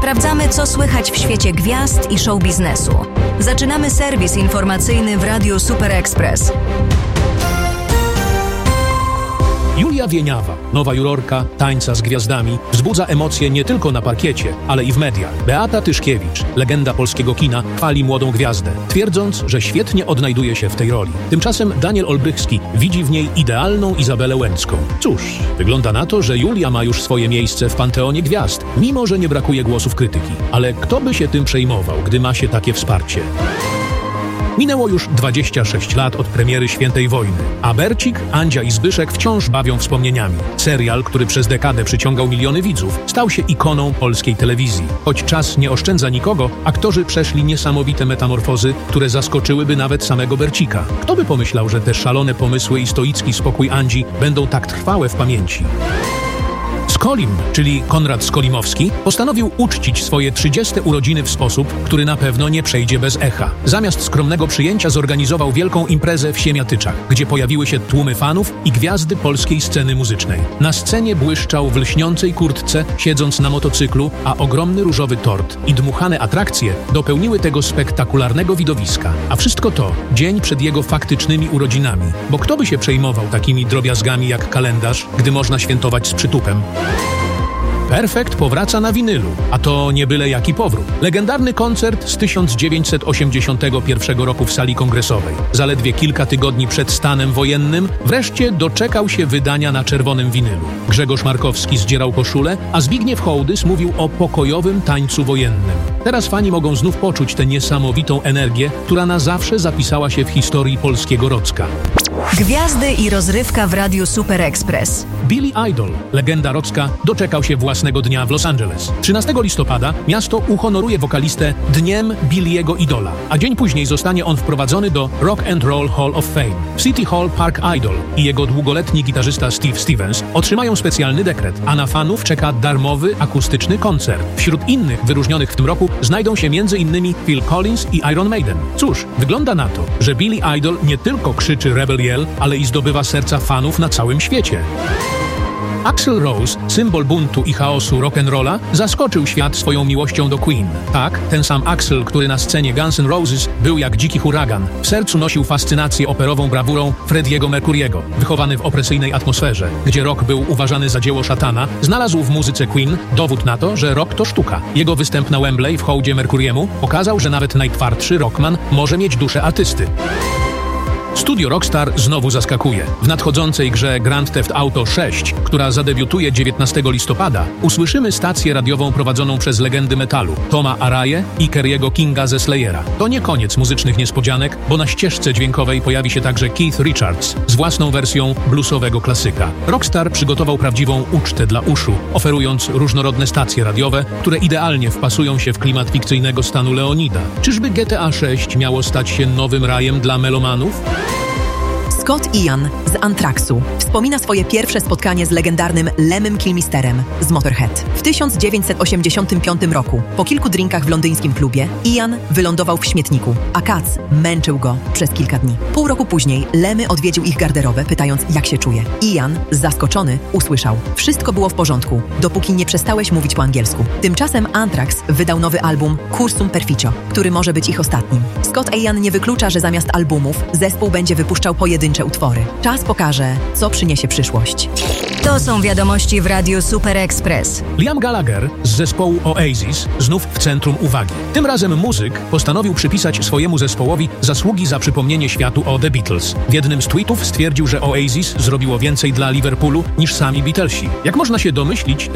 Sprawdzamy, co słychać w świecie gwiazd i show biznesu. Zaczynamy serwis informacyjny w Radiu Super Express. Julia Wieniawa, nowa jurorka Tańca z Gwiazdami, wzbudza emocje nie tylko na parkiecie, ale i w mediach. Beata Tyszkiewicz, legenda polskiego kina, chwali młodą gwiazdę, twierdząc, że świetnie odnajduje się w tej roli. Tymczasem Daniel Olbrychski widzi w niej idealną Izabelę Łęcką. Cóż, wygląda na to, że Julia ma już swoje miejsce w panteonie gwiazd, mimo że nie brakuje głosów krytyki. Ale kto by się tym przejmował, gdy ma się takie wsparcie? Minęło już 26 lat od premiery Świętej Wojny, a Bercik, Andzia i Zbyszek wciąż bawią wspomnieniami. Serial, który przez dekadę przyciągał miliony widzów, stał się ikoną polskiej telewizji. Choć czas nie oszczędza nikogo, aktorzy przeszli niesamowite metamorfozy, które zaskoczyłyby nawet samego Bercika. Kto by pomyślał, że te szalone pomysły i stoicki spokój Andzi będą tak trwałe w pamięci? Skolim, czyli Konrad Skolimowski, postanowił uczcić swoje 30. urodziny w sposób, który na pewno nie przejdzie bez echa. Zamiast skromnego przyjęcia zorganizował wielką imprezę w Siemiatyczach, gdzie pojawiły się tłumy fanów i gwiazdy polskiej sceny muzycznej. Na scenie błyszczał w lśniącej kurtce, siedząc na motocyklu, a ogromny różowy tort i dmuchane atrakcje dopełniły tego spektakularnego widowiska. A wszystko to dzień przed jego faktycznymi urodzinami, bo kto by się przejmował takimi drobiazgami jak kalendarz, gdy można świętować z przytupem? Perfekt powraca na winylu, a to nie byle jaki powrót. Legendarny koncert z 1981 roku w sali kongresowej. Zaledwie kilka tygodni przed stanem wojennym wreszcie doczekał się wydania na czerwonym winylu. Grzegorz Markowski zdzierał koszulę, a Zbigniew Hołdys mówił o pokojowym tańcu wojennym. Teraz fani mogą znów poczuć tę niesamowitą energię, która na zawsze zapisała się w historii polskiego rocka. Gwiazdy i rozrywka w Radiu Super Express. Billy Idol, legenda rocka, doczekał się własnego dnia w Los Angeles. 13 listopada miasto uhonoruje wokalistę Dniem Billy'ego Idola, a dzień później zostanie on wprowadzony do Rock and Roll Hall of Fame. W City Hall Park Idol i jego długoletni gitarzysta Steve Stevens otrzymają specjalny dekret, a na fanów czeka darmowy, akustyczny koncert. Wśród innych wyróżnionych w tym roku znajdą się m.in. Phil Collins i Iron Maiden. Cóż, wygląda na to, że Billy Idol nie tylko krzyczy Rebel Yell, ale i zdobywa serca fanów na całym świecie. Axl Rose, symbol buntu i chaosu rock'n'rolla, zaskoczył świat swoją miłością do Queen. Tak, ten sam Axl, który na scenie Guns N' Roses był jak dziki huragan. W sercu nosił fascynację operową brawurą Freddie'ego Mercury'ego. Wychowany w opresyjnej atmosferze, gdzie rock był uważany za dzieło szatana, znalazł w muzyce Queen dowód na to, że rock to sztuka. Jego występ na Wembley w hołdzie Mercury'emu pokazał, że nawet najtwardszy rockman może mieć duszę artysty. Studio Rockstar znowu zaskakuje. W nadchodzącej grze Grand Theft Auto 6, która zadebiutuje 19 listopada, usłyszymy stację radiową prowadzoną przez legendy metalu Toma Araye i Kerry'ego Kinga ze Slayera. To nie koniec muzycznych niespodzianek, bo na ścieżce dźwiękowej pojawi się także Keith Richards z własną wersją bluesowego klasyka. Rockstar przygotował prawdziwą ucztę dla uszu, oferując różnorodne stacje radiowe, które idealnie wpasują się w klimat fikcyjnego stanu Leonida. Czyżby GTA 6 miało stać się nowym rajem dla melomanów? Scott Ian z Anthraxu wspomina swoje pierwsze spotkanie z legendarnym Lemmym Kilmisterem z Motorhead. W 1985 roku, po kilku drinkach w londyńskim klubie, Ian wylądował w śmietniku, a Katz męczył go przez kilka dni. Pół roku później Lemmy odwiedził ich garderobę, pytając, jak się czuje. Ian, zaskoczony, usłyszał: wszystko było w porządku, dopóki nie przestałeś mówić po angielsku. Tymczasem Anthrax wydał nowy album Cursum Perficio, który może być ich ostatnim. Scott Ian nie wyklucza, że zamiast albumów zespół będzie wypuszczał pojedyncze utwory. Czas pokaże, co przyniesie przyszłość. To są wiadomości w Radiu Super Express. Liam Gallagher z zespołu Oasis znów w centrum uwagi. Tym razem muzyk postanowił przypisać swojemu zespołowi zasługi za przypomnienie światu o The Beatles. W jednym z tweetów stwierdził, że Oasis zrobiło więcej dla Liverpoolu niż sami Beatlesi. Jak można się domyślić,